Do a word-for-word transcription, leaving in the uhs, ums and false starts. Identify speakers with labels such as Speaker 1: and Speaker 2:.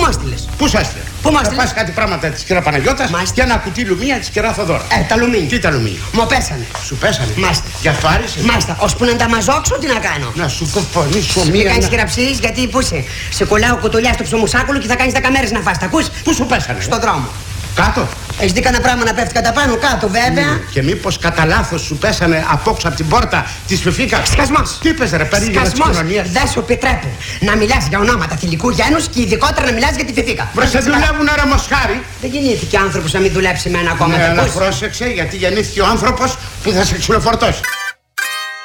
Speaker 1: μου έστειλες?
Speaker 2: Πού σε έστειλε?
Speaker 1: Πού μου
Speaker 2: Θα
Speaker 1: έστειλες?
Speaker 2: πας κάτι πράγματα της κυρία Παναγιώτας και ένα κουτί λουμία της κυρία Θοδώρα.
Speaker 1: Ε, τα λουμίνια.
Speaker 2: Τι τα λουμίνια?
Speaker 1: Μου πέσανε.
Speaker 2: Σου πέσανε?
Speaker 1: Μάλιστα.
Speaker 2: Για αυτό άρεσε?
Speaker 1: Μάλιστα. Ώσπου να τα μαζόξω, τι να κάνω?
Speaker 2: Να σου κοφωνήσω
Speaker 1: Μην
Speaker 2: μία.
Speaker 1: κάνεις
Speaker 2: να-
Speaker 1: χειραψίες, γιατί πού είσαι? Σε κολλάω κουτουλιά στο ψωμουσάκουλο και θα κάνεις δέκα μέρες να φας. Τα ακούς?
Speaker 2: Πού σου πέσανε?
Speaker 1: Στον δρόμο.
Speaker 2: Κάτω.
Speaker 1: Έχεις δει κανένα πράγμα να πέφτει κατά πάνω, κάτω βέβαια?
Speaker 2: Και μήπως κατά λάθος σου πέσανε απόξω από την πόρτα της Φιφίκα?
Speaker 1: Σκασμός.
Speaker 2: Τι είπες ρε περίγυρα της
Speaker 1: Σκασμός.
Speaker 2: κοινωνίας?
Speaker 1: Δεν σου επιτρέπω να μιλάς για ονόματα θηλυκού γένους και ειδικότερα να μιλάς για τη Φιφίκα.
Speaker 2: Βρε σε δουλεύουνε ρε μοσχάρι.
Speaker 1: Δεν γεννήθηκε άνθρωπος να μην δουλέψει με ένα ακόμα.
Speaker 2: Ναι,
Speaker 1: τα
Speaker 2: αλλά
Speaker 1: ακούς?
Speaker 2: πρόσεξε γιατί γεννήθηκε ο άνθρωπος που θα σε ξυλοφορτώσει.